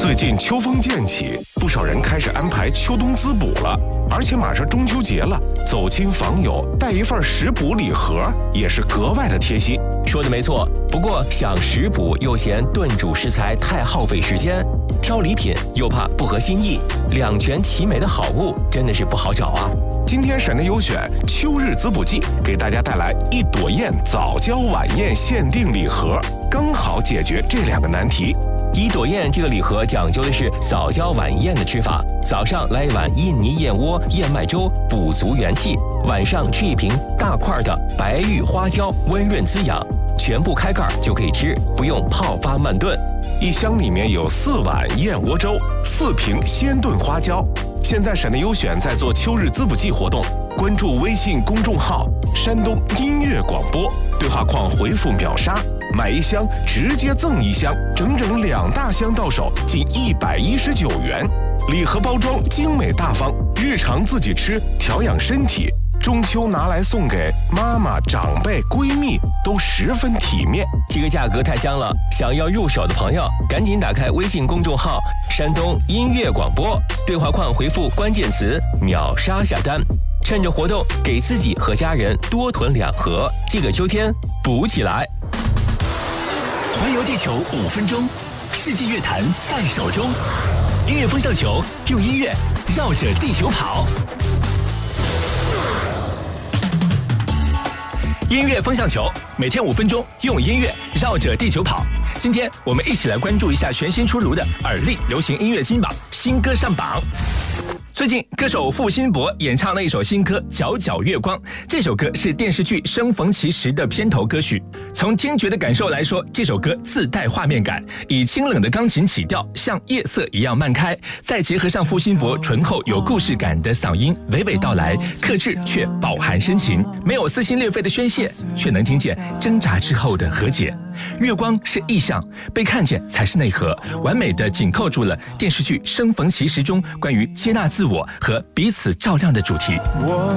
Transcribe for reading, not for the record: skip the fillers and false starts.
最近秋风渐起，不少人开始安排秋冬滋补了，而且马上中秋节了，走亲访友带一份食补礼盒也是格外的贴心。 说的没错，不过想食补又嫌炖煮食材太耗费时间，挑礼品又怕不合心意，两全其美的好物真的是不好找啊。 今天陕内优选秋日滋补季，给大家带来一朵雁早教晚宴限定礼盒，刚好解决这两个难题。 一朵雁这个礼盒讲究的是早教晚宴的吃法，早上来一碗印尼燕窝燕麦粥，补足元气；晚上吃一瓶大块的白玉花椒，温润滋养。全部开盖就可以吃，不用泡发慢炖。 一箱里面有4碗燕窝粥，4瓶鲜炖花椒。现在陕内优选在做秋日滋补季活动，关注微信公众号山东音乐广播，对话框回复秒杀，买一箱直接赠一箱，整整2大箱到手，仅119元。礼盒包装精美大方，日常自己吃调养身体，中秋拿来送给妈妈、长辈、闺蜜都十分体面。 这个价格太香了，想要入手的朋友赶紧打开微信公众号山东音乐广播，对话框回复关键词秒杀下单，趁着活动给自己和家人多囤2盒，这个秋天补起来。 环游地球5分钟，世纪乐坛在手中。音乐风向球，用音乐绕着地球跑。音乐风向球，每天5分钟，用音乐绕着地球跑。今天我们一起来关注一下全新出炉的耳力流行音乐金榜新歌上榜。最近，歌手付辛博演唱了一首新歌《皎皎月光》。这首歌是电视剧《生逢其时》的片头歌曲。从听觉的感受来说，这首歌自带画面感，以清冷的钢琴起调，像夜色一样漫开，再结合上付辛博醇厚有故事感的嗓音，娓娓道来，克制却饱含深情，没有撕心裂肺的宣泄，却能听见挣扎之后的和解。月光是意象，被看见才是内核，完美的紧扣住了电视剧《生逢其时》中关于接纳自我和彼此照亮的主题。